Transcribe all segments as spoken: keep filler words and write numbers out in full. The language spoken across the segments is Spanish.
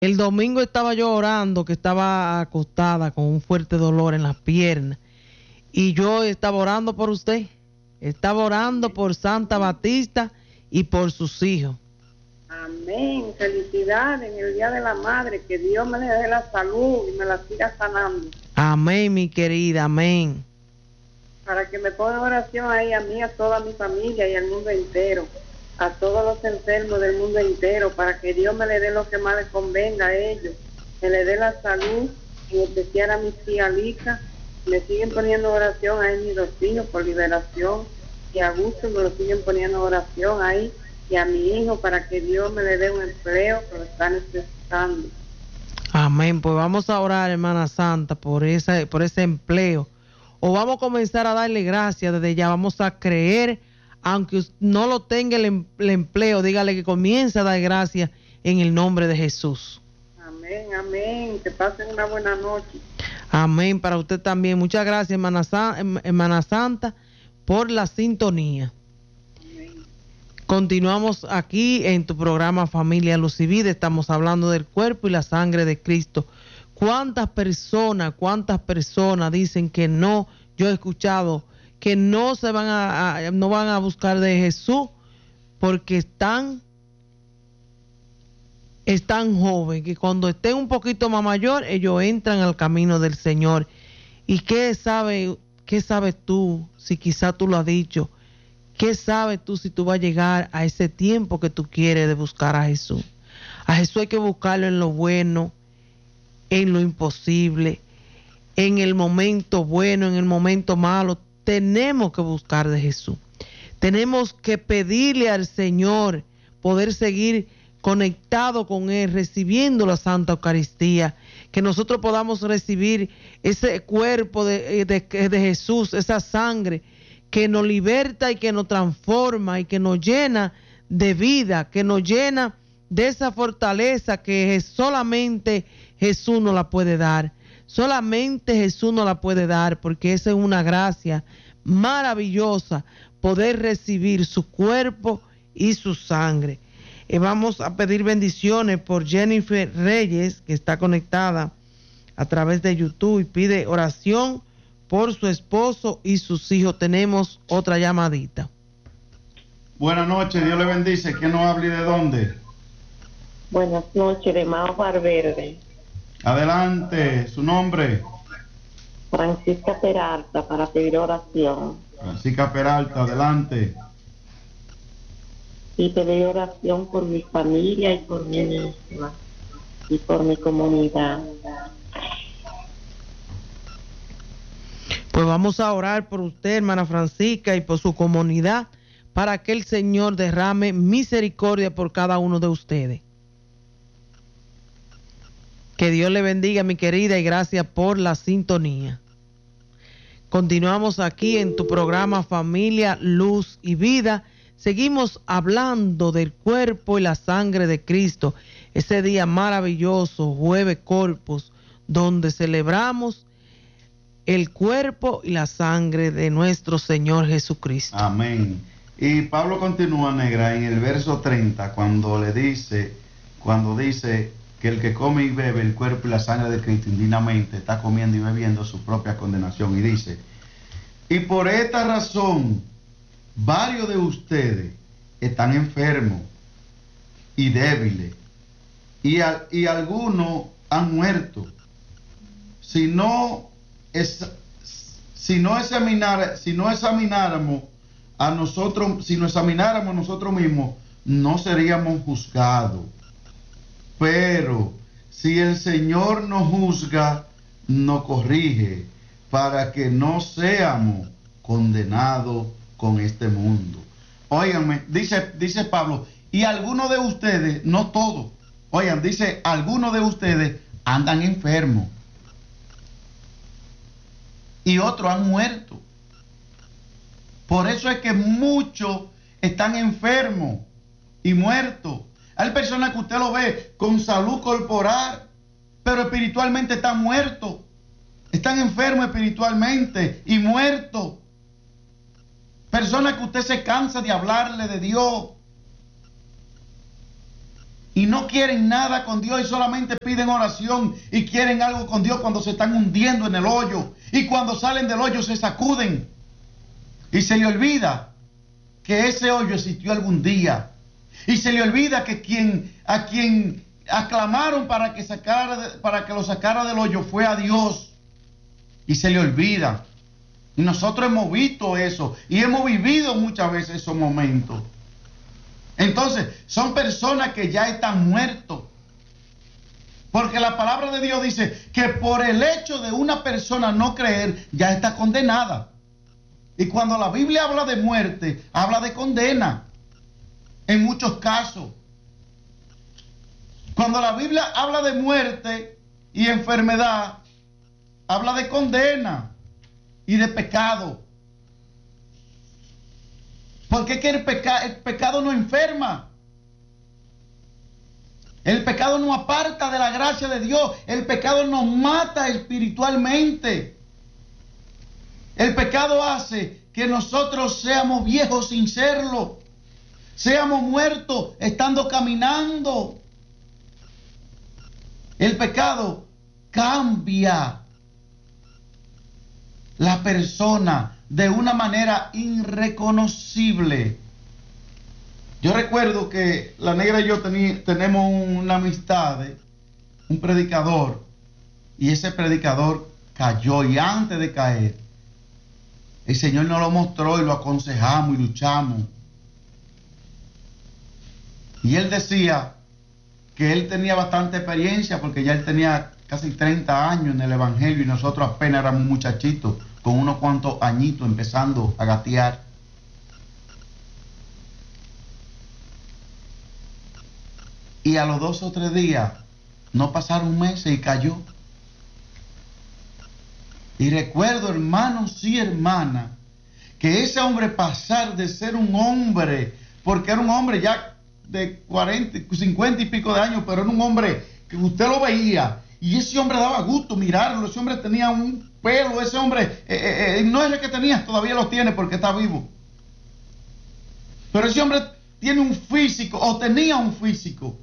El domingo estaba yo orando, que estaba acostada con un fuerte dolor en las piernas. Y yo estaba orando por usted. Estaba orando por Santa Batista y por sus hijos. Amén. Felicidades en el Día de la Madre. Que Dios me le dé la salud y me la siga sanando. Amén, mi querida. Amén. Para que me ponga oración ahí a mí, a toda mi familia y al mundo entero. A todos los enfermos del mundo entero, para que Dios me le dé lo que más les convenga a ellos, me le dé la salud, en especial a mis tía Lica. Me siguen poniendo oración ahí mis dos hijos por liberación, y a Gusto me lo siguen poniendo oración ahí, y a mi hijo para que Dios me le dé un empleo que lo está necesitando. Amén. Pues vamos a orar, hermana Santa, por esa, por ese empleo. O vamos a comenzar a darle gracias desde ya. Vamos a creer, aunque no lo tenga el, em, el empleo, dígale que comience a dar gracias en el nombre de Jesús. Amén, amén. Que pasen una buena noche. Amén, para usted también. Muchas gracias, hermana, hermana Santa, por la sintonía. Amén. Continuamos aquí en tu programa Familia Luz y Vida. Estamos hablando del cuerpo y la sangre de Cristo. ¿Cuántas personas, cuántas personas dicen que no? Yo he escuchado que no se van a, a no van a buscar de Jesús porque están están jóvenes, que cuando estén un poquito más mayor ellos entran al camino del Señor. ¿Y qué sabe, qué sabes tú, si quizá tú lo has dicho, qué sabes tú si tú vas a llegar a ese tiempo que tú quieres de buscar a Jesús? A Jesús hay que buscarlo en lo bueno, en lo imposible, en el momento bueno, en el momento malo. Tenemos que buscar de Jesús. Tenemos que pedirle al Señor poder seguir conectado con Él, recibiendo la Santa Eucaristía, que nosotros podamos recibir ese cuerpo de, de, de Jesús, esa sangre que nos liberta y que nos transforma y que nos llena de vida, que nos llena de esa fortaleza que solamente Jesús nos la puede dar. Solamente Jesús nos la puede dar, porque esa es una gracia maravillosa, poder recibir su cuerpo y su sangre. Y vamos a pedir bendiciones por Jennifer Reyes, que está conectada a través de YouTube y pide oración por su esposo y sus hijos. Tenemos otra llamadita. Buenas noches, Dios le bendice. ¿Quién nos habla y de dónde? Buenas noches, de Mao Valverde. Adelante, su nombre. Francisca Peralta, para pedir oración. Francisca Peralta, adelante. Y pedir oración por mi familia y por mí misma y por mi comunidad. Pues vamos a orar por usted, hermana Francisca, y por su comunidad, para que el Señor derrame misericordia por cada uno de ustedes. Que Dios le bendiga, mi querida, y gracias por la sintonía. Continuamos aquí en tu programa Familia, Luz y Vida. Seguimos hablando del cuerpo y la sangre de Cristo. Ese día maravilloso, Jueves Corpus, donde celebramos el cuerpo y la sangre de nuestro Señor Jesucristo. Amén. Y Pablo continúa, negra, en el verso treinta, cuando le dice, cuando dice que el que come y bebe el cuerpo y la sangre de Cristo indignamente está comiendo y bebiendo su propia condenación. Y dice, y por esta razón varios de ustedes están enfermos y débiles, y, a, y algunos han muerto. Si no, es, si no examinar, si no examináramos a nosotros, si nos examináramos nosotros mismos, no seríamos juzgados. Pero si el Señor nos juzga, nos corrige para que no seamos condenados con este mundo. Óiganme, dice, dice Pablo, y algunos de ustedes, no todos, oigan, dice, algunos de ustedes andan enfermos y otros han muerto. Por eso es que muchos están enfermos y muertos. Hay personas que usted lo ve con salud corporal, pero espiritualmente están muertos. Están enfermos espiritualmente y muertos. Personas que usted se cansa de hablarle de Dios. y no quieren nada con Dios y solamente piden oración y quieren algo con Dios cuando se están hundiendo en el hoyo, y cuando salen del hoyo se sacuden y se le olvida que ese hoyo existió algún día, y se le olvida que quien a quien aclamaron para que sacara de, para que lo sacara del hoyo fue a Dios, y se le olvida. Y nosotros hemos visto eso y hemos vivido muchas veces esos momentos. Entonces, son personas que ya están muertos. Porque la palabra de Dios dice que por el hecho de una persona no creer, ya está condenada. Y cuando la Biblia habla de muerte, habla de condena. En muchos casos. Cuando la Biblia habla de muerte y enfermedad, habla de condena y de pecado. Porque es que el, peca el pecado no enferma. El pecado no aparta de la gracia de Dios. El pecado nos mata espiritualmente. El pecado hace que nosotros seamos viejos sin serlo. Seamos muertos estando caminando. El pecado cambia la persona de una manera irreconocible. Yo recuerdo que la negra y yo tení, tenemos una amistad, ¿eh? un predicador, y ese predicador cayó, y antes de caer, el Señor nos lo mostró y lo aconsejamos y luchamos. Y él decía que él tenía bastante experiencia porque ya él tenía casi treinta años en el Evangelio y nosotros apenas éramos muchachitos con unos cuantos añitos empezando a gatear. Y a los dos o tres días, no pasaron meses y cayó. Y recuerdo, hermanos y hermanas, que ese hombre pasar de ser un hombre, porque era un hombre ya de cuarenta, cincuenta y pico de años, pero era un hombre que usted lo veía, y ese hombre daba gusto mirarlo, ese hombre tenía un pelo, ese hombre, eh, eh, no es el que tenía, todavía lo tiene porque está vivo. Pero ese hombre tiene un físico, o tenía un físico,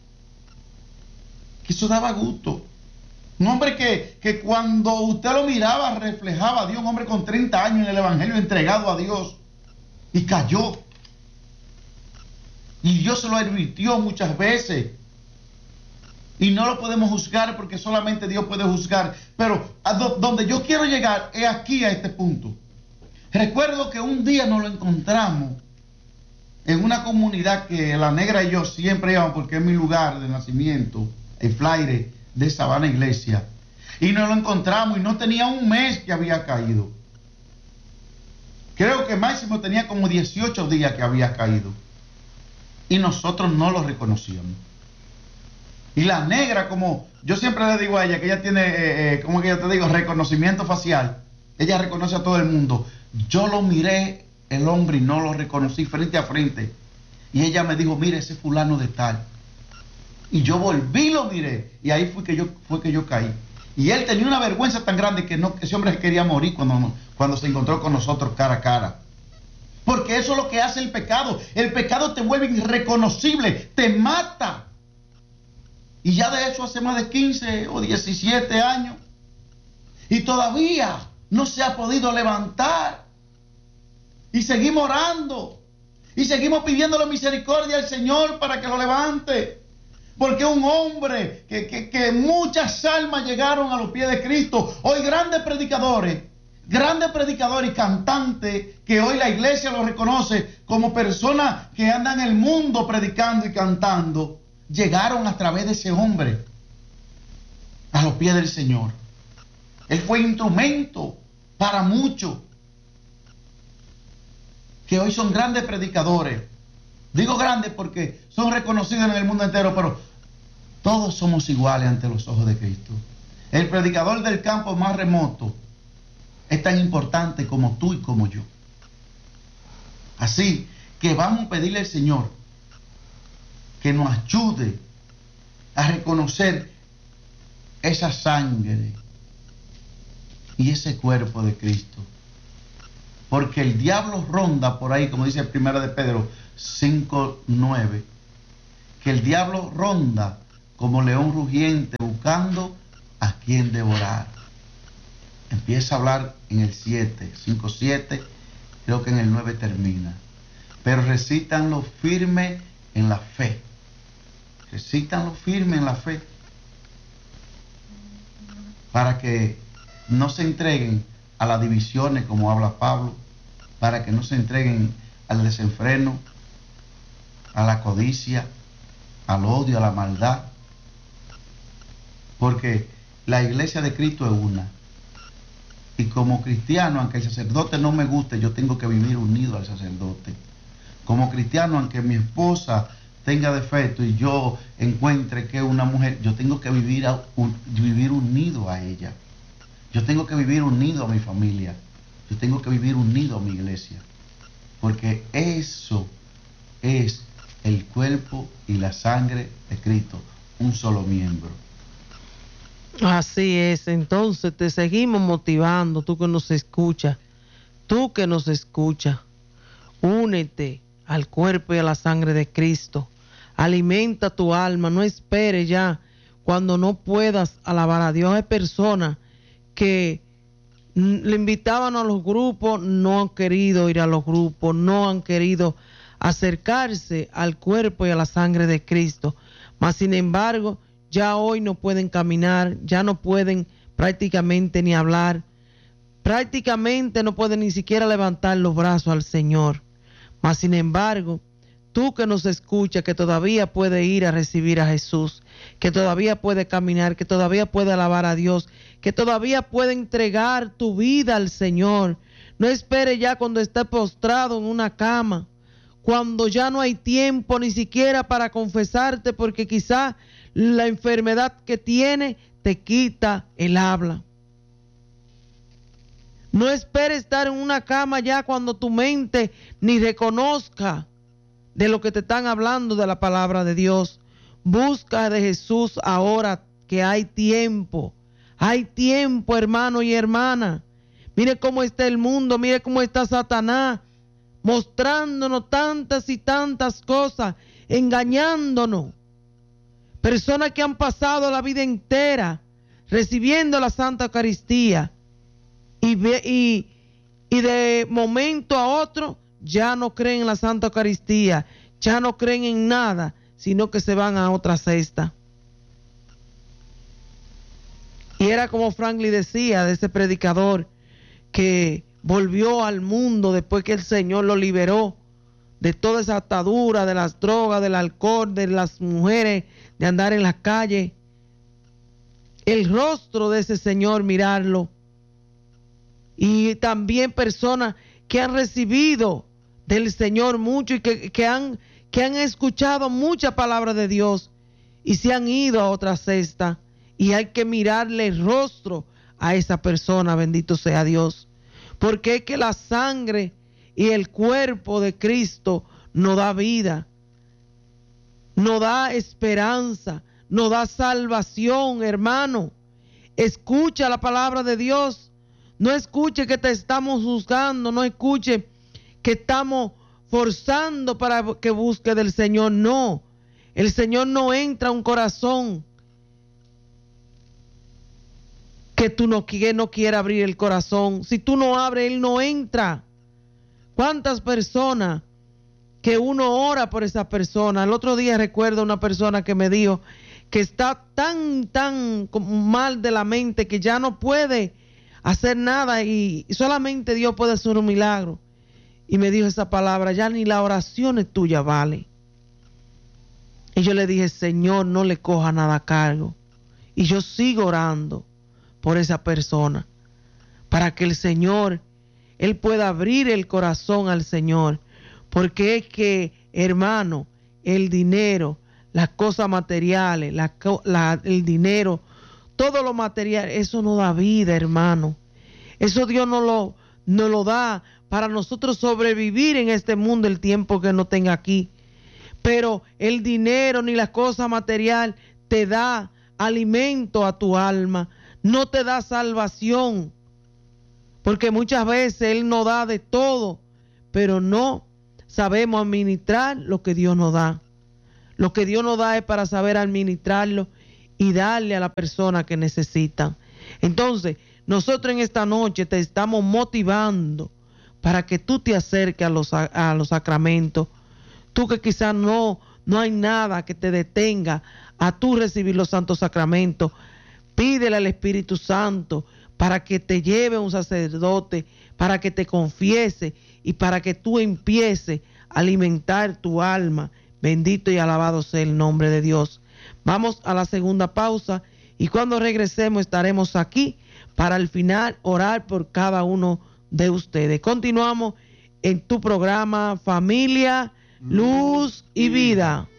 que eso daba gusto. Un hombre que, que cuando usted lo miraba reflejaba a Dios, un hombre con treinta años en el Evangelio entregado a Dios, y cayó. Y Dios se lo advirtió muchas veces. Y no lo podemos juzgar porque solamente Dios puede juzgar. Pero a do, donde yo quiero llegar es aquí, a este punto. Recuerdo que un día nos lo encontramos en una comunidad que la negra y yo siempre íbamos porque es mi lugar de nacimiento, el Flaire de Sabana Iglesia. Y nos lo encontramos y no tenía un mes que había caído. Creo que máximo tenía como dieciocho días que había caído. Y nosotros no lo reconocíamos. Y la negra, como yo siempre le digo a ella, que ella tiene, eh, eh, ¿cómo que yo te digo? Reconocimiento facial. Ella reconoce a todo el mundo. Yo lo miré, el hombre, y no lo reconocí frente a frente. Y ella me dijo, mire, ese fulano de tal. Y yo volví y lo miré. Y ahí fue que yo, fue que yo caí. Y él tenía una vergüenza tan grande que no, ese hombre quería morir cuando, cuando se encontró con nosotros cara a cara. Porque eso es lo que hace el pecado. El pecado te vuelve irreconocible, te mata. Y ya de eso hace más de quince o diecisiete años. Y todavía no se ha podido levantar. Y seguimos orando. Y seguimos pidiéndole misericordia al Señor para que lo levante. Porque un hombre que, que, que muchas almas llegaron a los pies de Cristo. Hoy grandes predicadores, grandes predicadores y cantantes que hoy la iglesia los reconoce como personas que andan en el mundo predicando y cantando, llegaron a través de ese hombre a los pies del Señor. Él fue instrumento para muchos que hoy son grandes predicadores. Digo grandes porque son reconocidos en el mundo entero, pero todos somos iguales ante los ojos de Cristo. El predicador del campo más remoto es tan importante como tú y como yo. Así que vamos a pedirle al Señor que nos ayude a reconocer esa sangre y ese cuerpo de Cristo. Porque el diablo ronda por ahí, como dice el primero de Pedro cinco nueve, que el diablo ronda como león rugiente buscando a quien devorar. Empieza a hablar en el siete, cinco, siete, creo que en el nueve termina. Pero recítanlo firme en la fe. Recítanlo firme en la fe. Para que no se entreguen a las divisiones como habla Pablo. Para que no se entreguen al desenfreno, a la codicia, al odio, a la maldad. Porque la iglesia de Cristo es una. Y como cristiano, aunque el sacerdote no me guste, yo tengo que vivir unido al sacerdote. Como cristiano, aunque mi esposa tenga defecto y yo encuentre que es una mujer, yo tengo que vivir, a, un, vivir unido a ella. Yo tengo que vivir unido a mi familia. Yo tengo que vivir unido a mi iglesia. Porque eso es el cuerpo y la sangre de Cristo, un solo miembro. Así es, entonces te seguimos motivando, tú que nos escuchas, tú que nos escuchas, únete al cuerpo y a la sangre de Cristo, alimenta tu alma, no esperes ya cuando no puedas alabar a Dios. Hay personas que le invitaban a los grupos, no han querido ir a los grupos, no han querido acercarse al cuerpo y a la sangre de Cristo, mas sin embargo, ya hoy no pueden caminar, ya no pueden prácticamente ni hablar, prácticamente no pueden ni siquiera levantar los brazos al Señor. Mas sin embargo, tú que nos escuchas, que todavía puede ir a recibir a Jesús, que todavía puede caminar, que todavía puede alabar a Dios, que todavía puede entregar tu vida al Señor. No espere ya cuando esté postrado en una cama, cuando ya no hay tiempo ni siquiera para confesarte, porque quizá la enfermedad que tiene te quita el habla. No esperes estar en una cama ya cuando tu mente ni reconozca de lo que te están hablando de la palabra de Dios. Busca de Jesús ahora que hay tiempo. Hay tiempo, hermano y hermana. Mire cómo está el mundo, mire cómo está Satanás, mostrándonos tantas y tantas cosas, engañándonos. Personas que han pasado la vida entera recibiendo la Santa Eucaristía y, y, y de momento a otro ya no creen en la Santa Eucaristía, ya no creen en nada, sino que se van a otra cesta. Y era como Franklin decía de ese predicador que volvió al mundo después que el Señor lo liberó de toda esa atadura, de las drogas, del alcohol, de las mujeres, de andar en la calle. El rostro de ese Señor, mirarlo. Y también personas que han recibido del Señor mucho y que, que, han, que han escuchado mucha palabra de Dios y se han ido a otra cesta. Y hay que mirarle el rostro a esa persona, bendito sea Dios. Porque es que la sangre y el cuerpo de Cristo nos da vida, nos da esperanza, nos da salvación, hermano. Escucha la palabra de Dios. No escuche que te estamos juzgando, no escuche que estamos forzando para que busque del Señor. No, el Señor no entra a un corazón que tú no, que no quiera abrir el corazón. Si tú no abres, Él no entra. ¿Cuántas personas que uno ora por esa persona? El otro día recuerdo una persona que me dijo que está tan, tan mal de la mente que ya no puede hacer nada y solamente Dios puede hacer un milagro. Y me dijo esa palabra: ya ni la oración es tuya vale. Y yo le dije: Señor, no le coja nada a cargo. Y yo sigo orando por esa persona para que el Señor, Él pueda abrir el corazón al Señor. Porque es que, hermano, el dinero, las cosas materiales, la, la, el dinero, todo lo material, eso no da vida, hermano. Eso Dios no lo, no lo da para nosotros sobrevivir en este mundo el tiempo que no tenga aquí. Pero el dinero ni la cosa material te da alimento a tu alma, no te da salvación. Porque muchas veces Él nos da de todo, pero no sabemos administrar lo que Dios nos da. Lo que Dios nos da es para saber administrarlo y darle a la persona que necesitan. Entonces, nosotros en esta noche te estamos motivando para que tú te acerques a los, a los sacramentos. Tú que quizás no, no hay nada que te detenga a tú recibir los santos sacramentos, pídele al Espíritu Santo para que te lleve a un sacerdote, para que te confiese y para que tú empieces a alimentar tu alma. Bendito y alabado sea el nombre de Dios. Vamos a la segunda pausa y cuando regresemos estaremos aquí para al final orar por cada uno de ustedes. Continuamos en tu programa Familia, Luz y Vida.